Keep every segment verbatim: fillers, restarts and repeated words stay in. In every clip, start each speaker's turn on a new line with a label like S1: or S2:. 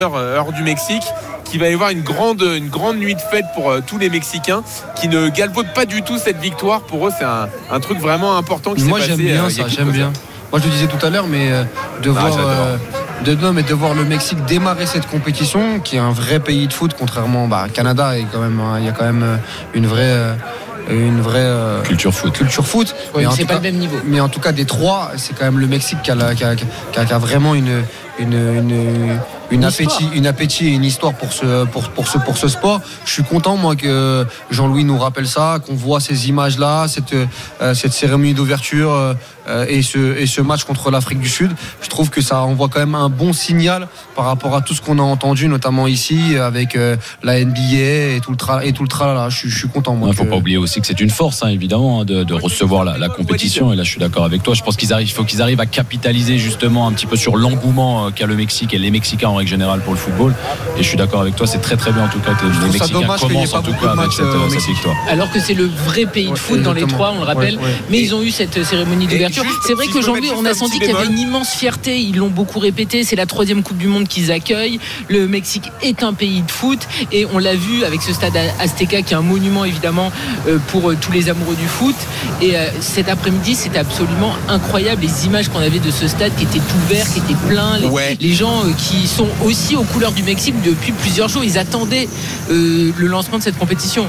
S1: heure du Mexique, qu'il va y avoir une grande, une grande nuit de fête pour euh, tous les Mexicains qui ne galvaudent pas du tout cette victoire. Pour eux, c'est un, un truc vraiment important qui
S2: Moi,
S1: s'est passé.
S2: Moi, j'aime bien
S1: euh,
S2: ça, j'aime bien. Moi, je le disais tout à l'heure, mais euh, de,
S1: ah,
S2: voir, euh, de, non, mais de voir le Mexique démarrer cette compétition, qui est un vrai pays de foot, contrairement bah, Canada, il y a quand même une vraie... Euh, une vraie euh,
S3: culture foot.
S2: Culture foot.
S4: Oui, mais c'est pas
S2: cas,
S4: le même niveau.
S2: Mais en tout cas, des trois, c'est quand même le Mexique qui a, la, qui a, qui a, qui a vraiment une, une, une, une, appétit, une appétit et une histoire pour ce, pour, pour, ce, pour ce sport. Je suis content, moi, que Jean-Louis nous rappelle ça, qu'on voit ces images-là, cette, euh, cette cérémonie d'ouverture euh, et, ce, et ce match contre l'Afrique du Sud. Je trouve que ça envoie quand même un bon signal par rapport à tout ce qu'on a entendu, notamment ici, avec euh, la N B A et tout le tra- et tout le tralala. Je, je suis content, moi.
S3: Il ne faut
S2: que...
S3: pas oublier aussi que c'est une force, hein, évidemment, de, de recevoir la, la compétition. Et là, je suis d'accord avec toi. Je pense qu'il faut qu'ils arrivent à capitaliser justement un petit peu sur l'engouement qu'a le Mexique et les Mexicains en règle générale pour le football. Et je suis d'accord avec toi. C'est très très bien en tout cas que les Mexicains commencent en tout cas avec cette, euh, cette victoire.
S4: Alors que c'est le vrai pays de foot ouais, dans les trois, on le rappelle. Ouais, ouais. Mais et ils ont eu cette cérémonie d'ouverture. C'est vrai si que Jean-Louis, on a senti qu'il y avait une immense fierté. Ils l'ont beaucoup répété. C'est la troisième Coupe du Monde qu'ils accueillent. Le Mexique est un pays de foot et on l'a vu avec ce stade Azteca qui est un monument évidemment pour tous les amoureux du foot. Et cet après-midi, c'était absolument incroyable les images qu'on avait de ce stade qui était ouvert, qui était plein. Les, ouais. les gens qui sont aussi aux couleurs du Mexique depuis plusieurs jours, ils attendaient euh, le lancement de cette compétition.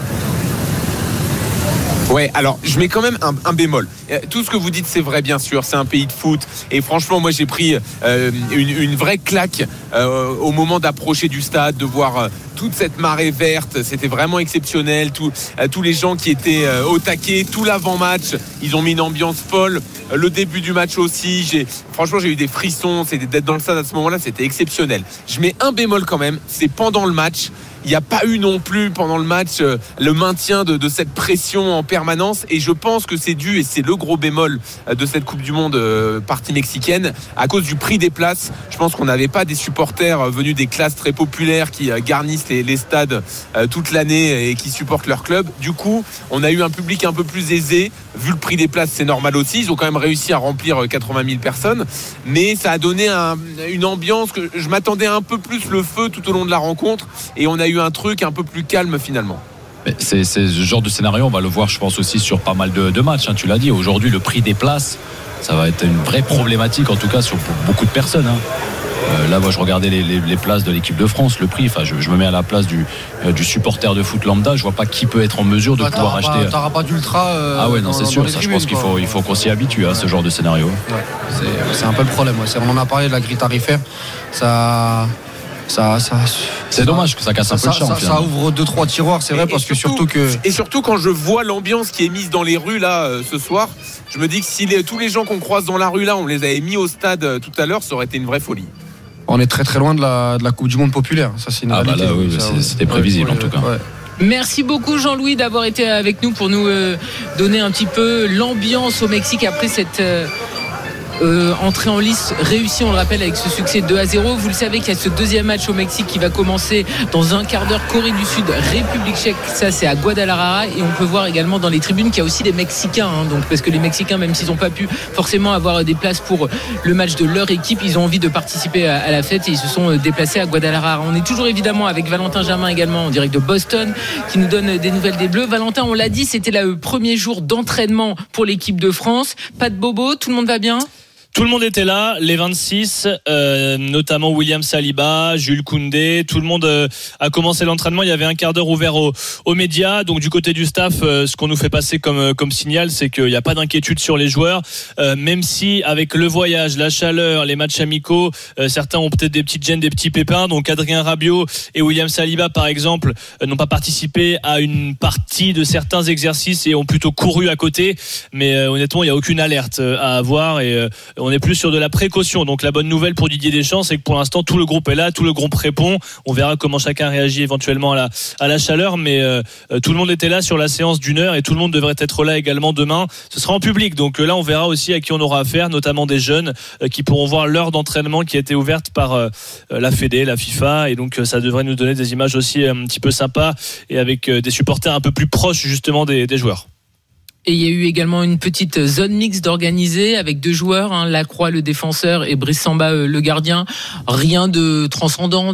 S1: Ouais, alors je mets quand même un, un bémol. Tout ce que vous dites, c'est vrai, bien sûr. C'est un pays de foot. Et franchement, moi, j'ai pris euh, une, une vraie claque euh, au moment d'approcher du stade, de voir euh, toute cette marée verte. C'était vraiment exceptionnel. Tout, euh, tous les gens qui étaient euh, au taquet, tout l'avant-match, ils ont mis une ambiance folle. Le début du match aussi. J'ai, franchement, j'ai eu des frissons. C'était d'être dans le stade à ce moment-là, c'était exceptionnel. Je mets un bémol quand même. C'est pendant le match. Il n'y a pas eu non plus pendant le match euh, le maintien de, de cette pression en permanence et je pense que c'est dû, et c'est le gros bémol euh, de cette Coupe du Monde euh, partie mexicaine, à cause du prix des places. Je pense qu'on n'avait pas des supporters euh, venus des classes très populaires qui euh, garnissent les, les stades euh, toute l'année et qui supportent leur club. Du coup, on a eu un public un peu plus aisé. Vu le prix des places, c'est normal aussi. Ils ont quand même réussi à remplir quatre-vingt mille personnes, mais ça a donné un, une ambiance que je m'attendais un peu plus le feu tout au long de la rencontre et on a eu un truc un peu plus calme finalement.
S3: C'est, c'est ce genre de scénario, on va le voir je pense aussi sur pas mal de, de matchs, hein, tu l'as dit, aujourd'hui le prix des places ça va être une vraie problématique en tout cas sur, pour beaucoup de personnes, hein. Euh, là moi je regardais les, les, les places de l'équipe de France, le prix, enfin je, je me mets à la place du, euh, du supporter de foot lambda, je vois pas qui peut être en mesure de bah, pouvoir
S2: t'auras
S3: acheter
S2: pas, t'auras pas d'ultra euh,
S3: ah ouais non
S2: dans,
S3: c'est
S2: dans
S3: sûr
S2: les
S3: ça,
S2: tribunes,
S3: je pense qu'il
S2: quoi.
S3: faut, il faut qu'on s'y habitue à ce genre de scénario,
S2: ouais. c'est, c'est un peu le problème, ouais. On en a parlé de la grille tarifaire, ça Ça, ça,
S3: c'est ça, dommage que ça casse un
S2: ça,
S3: peu le charme.
S2: Ça, ça ouvre deux trois tiroirs, c'est et, vrai, parce que surtout, surtout que
S1: et surtout quand je vois l'ambiance qui est mise dans les rues là euh, ce soir, je me dis que si les, tous les gens qu'on croise dans la rue là, on les avait mis au stade euh, tout à l'heure, ça aurait été une vraie folie.
S2: On est très très loin de la, de la Coupe du Monde populaire. Ça c'est une
S3: ah
S2: réalité.
S3: Bah là, oui, ça, c'est, c'était prévisible ouais, en tout cas. Ouais.
S4: Merci beaucoup Jean-Louis d'avoir été avec nous pour nous euh, donner un petit peu l'ambiance au Mexique après cette euh, Euh, entrée en lice réussie, on le rappelle, avec ce succès deux à zéro. Vous le savez qu'il y a ce deuxième match au Mexique qui va commencer dans un quart d'heure. Corée du Sud, République tchèque, ça c'est à Guadalajara. Et on peut voir également dans les tribunes qu'il y a aussi des Mexicains, hein, donc, parce que les Mexicains, même s'ils n'ont pas pu forcément avoir des places pour le match de leur équipe, ils ont envie de participer à, à la fête et ils se sont déplacés à Guadalajara. On est toujours évidemment avec Valentin Germain également en direct de Boston qui nous donne des nouvelles des Bleus. Valentin, on l'a dit, c'était le premier jour d'entraînement pour l'équipe de France. Pas de bobo, tout le monde va bien ?
S5: Tout le monde était là, les vingt-six, euh, notamment William Saliba, Jules Koundé, tout le monde euh, a commencé l'entraînement. Il y avait un quart d'heure ouvert aux, aux médias. Donc du côté du staff, euh, ce qu'on nous fait passer comme, comme signal, c'est qu'il n'y a pas d'inquiétude sur les joueurs, euh, même si avec le voyage, la chaleur, les matchs amicaux, euh, certains ont peut-être des petites gênes, des petits pépins. Donc Adrien Rabiot et William Saliba, par exemple, euh, n'ont pas participé à une partie de certains exercices et ont plutôt couru à côté. Mais euh, honnêtement, il n'y a aucune alerte à avoir et euh, on est plus sur de la précaution. Donc la bonne nouvelle pour Didier Deschamps, c'est que pour l'instant tout le groupe est là, tout le groupe répond. On verra comment chacun réagit éventuellement à la, à la chaleur, mais euh, tout le monde était là sur la séance d'une heure et tout le monde devrait être là également demain. Ce sera en public, donc là on verra aussi à qui on aura affaire, notamment des jeunes euh, qui pourront voir l'heure d'entraînement qui a été ouverte par euh, la Fédé, la FIFA, et donc euh, ça devrait nous donner des images aussi un petit peu sympas et avec euh, des supporters un peu plus proches justement des, des joueurs.
S4: Et il y a eu également une petite zone mixte organisée avec deux joueurs, hein, Lacroix le défenseur et Brice Samba le gardien. Rien de transcendant.